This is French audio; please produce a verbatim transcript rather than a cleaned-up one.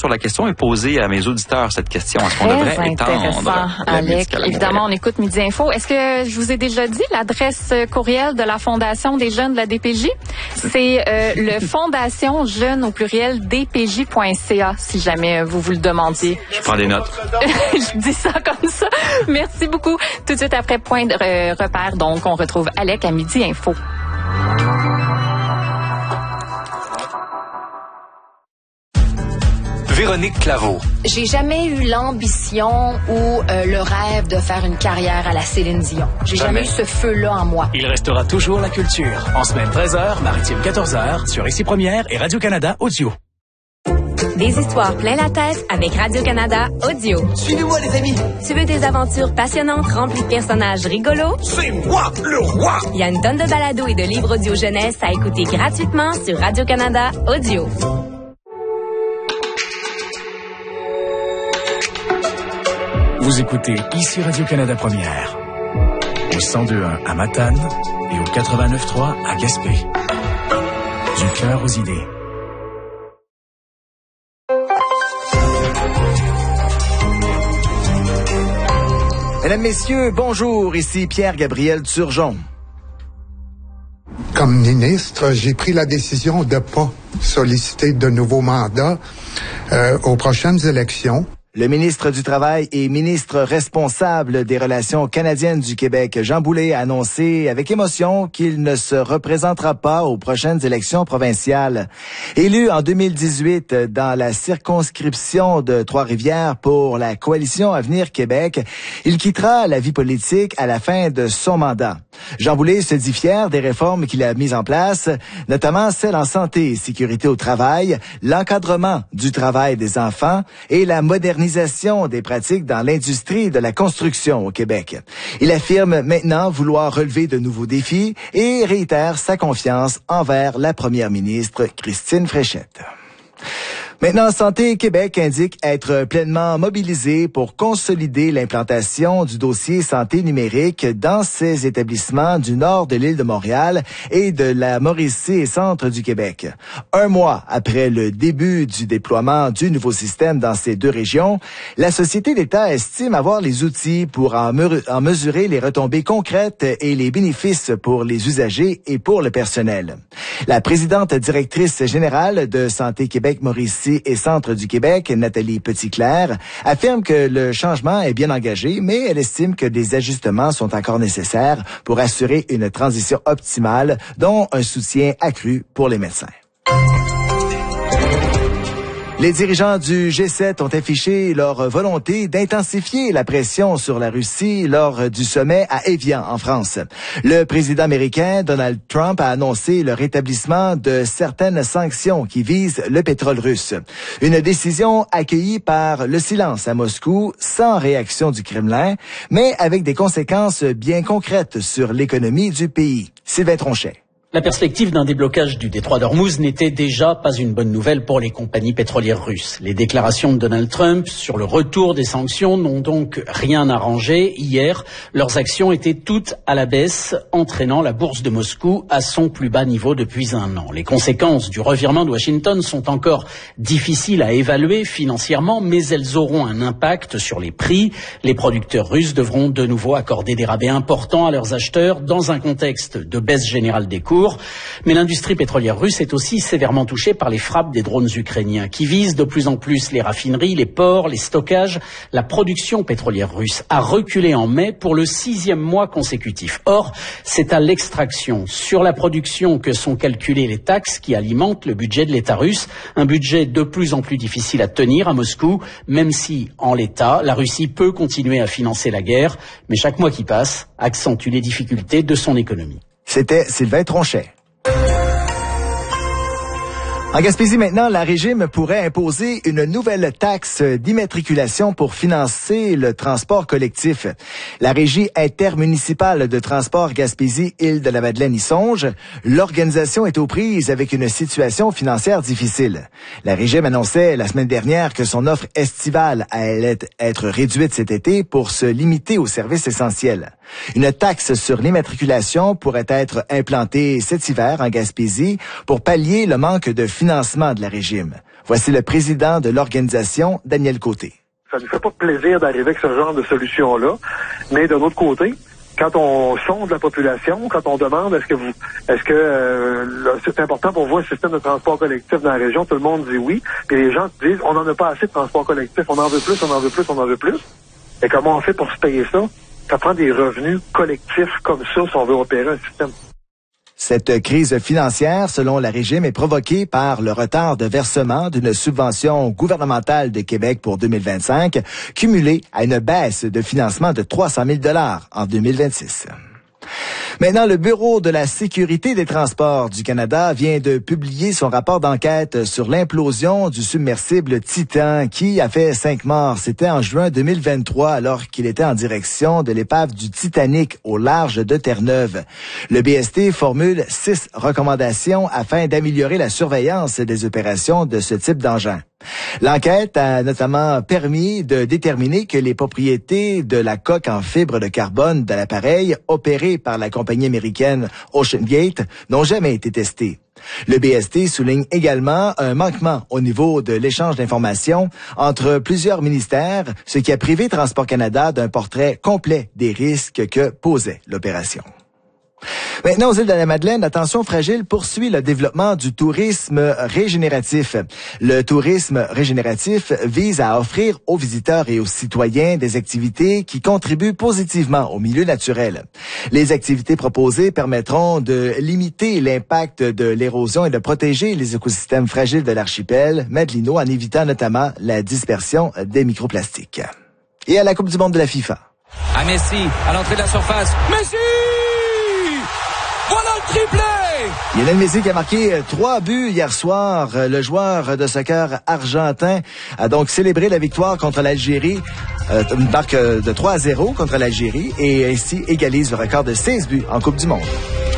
sur la question et poser à mes auditeurs cette question. Est-ce qu'on devrait étendre Alec. Évidemment, on écoute Midi Info. Est-ce que je vous ai déjà dit l'adresse courriel de la Fondation des jeunes de la D P J? C'est euh, le Fondation Jeunes au pluriel d p j point c a, si jamais vous vous le demandiez. Je prends des notes. Je dis ça comme ça. Merci beaucoup. Tout de suite après Point de euh, repère, donc, on retrouve Alec à Midi Info. Véronique Claveau. J'ai jamais eu l'ambition ou euh, le rêve de faire une carrière à la Céline Dion. J'ai jamais, jamais eu ce feu-là en moi. Il restera toujours la culture. En semaine treize heures, maritime quatorze heures, sur Ici Première et Radio-Canada Audio. Des histoires plein la tête avec Radio-Canada Audio. Suivez-moi, les amis. Tu veux des aventures passionnantes remplies de personnages rigolos? C'est moi, le roi! Il y a une tonne de balados et de livres audio jeunesse à écouter gratuitement sur Radio-Canada Audio. Vous écoutez Ici Radio-Canada Première, au cent deux point un à Matane et au quatre-vingt-neuf point trois à Gaspé. Du cœur aux idées. Mesdames, Messieurs, bonjour, ici Pierre-Gabriel Turgeon. Comme ministre, j'ai pris la décision de ne pas solliciter de nouveaux mandats euh, aux prochaines élections. Le ministre du Travail et ministre responsable des Relations canadiennes du Québec, Jean Boulet, a annoncé avec émotion qu'il ne se représentera pas aux prochaines élections provinciales. Élu en deux mille dix-huit dans la circonscription de Trois-Rivières pour la Coalition Avenir Québec, il quittera la vie politique à la fin de son mandat. Jean Boulet se dit fier des réformes qu'il a mises en place, notamment celles en santé et sécurité au travail, l'encadrement du travail des enfants et la modernisation des pratiques dans l'industrie de la construction au Québec. Il affirme maintenant vouloir relever de nouveaux défis et réitère sa confiance envers la première ministre Christine Fréchette. Maintenant, Santé Québec indique être pleinement mobilisé pour consolider l'implantation du dossier santé numérique dans ses établissements du nord de l'île de Montréal et de la Mauricie et centre du Québec. Un mois après le début du déploiement du nouveau système dans ces deux régions, la Société d'État estime avoir les outils pour en, me- en mesurer les retombées concrètes et les bénéfices pour les usagers et pour le personnel. La présidente directrice générale de Santé Québec Mauricie et Centre du Québec, Nathalie Petitclerc, affirme que le changement est bien engagé, mais elle estime que des ajustements sont encore nécessaires pour assurer une transition optimale, dont un soutien accru pour les médecins. Les dirigeants du G sept ont affiché leur volonté d'intensifier la pression sur la Russie lors du sommet à Évian, en France. Le président américain Donald Trump a annoncé le rétablissement de certaines sanctions qui visent le pétrole russe. Une décision accueillie par le silence à Moscou, sans réaction du Kremlin, mais avec des conséquences bien concrètes sur l'économie du pays. Sylvain Tronchet. La perspective d'un déblocage du détroit d'Ormuz n'était déjà pas une bonne nouvelle pour les compagnies pétrolières russes. Les déclarations de Donald Trump sur le retour des sanctions n'ont donc rien arrangé. Hier, leurs actions étaient toutes à la baisse, entraînant la bourse de Moscou à son plus bas niveau depuis un an. Les conséquences du revirement de Washington sont encore difficiles à évaluer financièrement, mais elles auront un impact sur les prix. Les producteurs russes devront de nouveau accorder des rabais importants à leurs acheteurs dans un contexte de baisse générale des cours. Mais l'industrie pétrolière russe est aussi sévèrement touchée par les frappes des drones ukrainiens qui visent de plus en plus les raffineries, les ports, les stockages. La production pétrolière russe a reculé en mai pour le sixième mois consécutif. Or, c'est à l'extraction sur la production que sont calculées les taxes qui alimentent le budget de l'État russe. Un budget de plus en plus difficile à tenir à Moscou, même si, en l'état, la Russie peut continuer à financer la guerre. Mais chaque mois qui passe accentue les difficultés de son économie. C'était Sylvain Tronchet. En Gaspésie maintenant, la régime pourrait imposer une nouvelle taxe d'immatriculation pour financer le transport collectif. La Régie intermunicipale de transport Gaspésie-Île-de-la-Madeleine y songe. L'organisation est aux prises avec une situation financière difficile. La régime annonçait la semaine dernière que son offre estivale allait être réduite cet été pour se limiter aux services essentiels. Une taxe sur l'immatriculation pourrait être implantée cet hiver en Gaspésie pour pallier le manque de financement de la régime. Voici le président de l'organisation, Daniel Côté. Ça ne nous fait pas plaisir d'arriver avec ce genre de solution-là, mais de l'autre côté, quand on sonde la population, quand on demande est-ce que vous, est-ce que euh, c'est important pour vous un système de transport collectif dans la région, tout le monde dit oui, puis les gens disent on n'en a pas assez de transport collectif, on en veut plus, on en veut plus, on en veut plus. Et comment on fait pour se payer ça? Ça prend des revenus collectifs comme ça si on veut opérer un système. Cette crise financière, selon la régime, est provoquée par le retard de versement d'une subvention gouvernementale de Québec pour deux mille vingt-cinq, cumulée à une baisse de financement de trois cent mille dollars en deux mille vingt-six. Maintenant, le Bureau de la sécurité des transports du Canada vient de publier son rapport d'enquête sur l'implosion du submersible Titan qui a fait cinq morts. C'était en juin deux mille vingt-trois alors qu'il était en direction de l'épave du Titanic au large de Terre-Neuve. Le B S T formule six recommandations afin d'améliorer la surveillance des opérations de ce type d'engin. L'enquête a notamment permis de déterminer que les propriétés de la coque en fibre de carbone de l'appareil opéré par la compagnie américaine OceanGate n'ont jamais été testées. Le B S T souligne également un manquement au niveau de l'échange d'informations entre plusieurs ministères, ce qui a privé Transport Canada d'un portrait complet des risques que posait l'opération. Maintenant, aux îles de la Madeleine, Attention Fragile poursuit le développement du tourisme régénératif. Le tourisme régénératif vise à offrir aux visiteurs et aux citoyens des activités qui contribuent positivement au milieu naturel. Les activités proposées permettront de limiter l'impact de l'érosion et de protéger les écosystèmes fragiles de l'archipel Madelino en évitant notamment la dispersion des microplastiques. Et à la Coupe du monde de la FIFA. À Messi, à l'entrée de la surface. Messi! Voilà le triplé! Lionel Messi qui a marqué trois buts hier soir. Le joueur de soccer argentin a donc célébré la victoire contre l'Algérie, euh, une marque de trois à zéro contre l'Algérie et ainsi égalise le record de seize buts en Coupe du monde.